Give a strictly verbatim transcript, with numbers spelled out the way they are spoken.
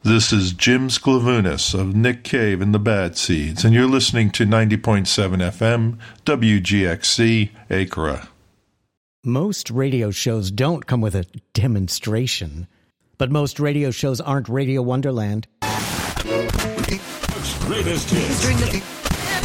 This is Jim Sclavunis of Nick Cave and the Bad Seeds, and you're listening to ninety point seven F M, W G X C, Acra. Most radio shows don't come with a demonstration, but most radio shows aren't Radio Wonderland. Greatest hits.